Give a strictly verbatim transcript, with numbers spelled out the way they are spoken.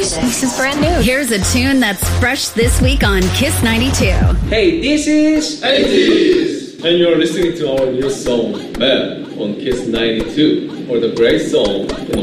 music. This is brand new. Here's a tune that's fresh this week on Kiss ninety-two. Hey, this is eighties, and you're listening to our new song, Man, on Kiss ninety-two, for the great song in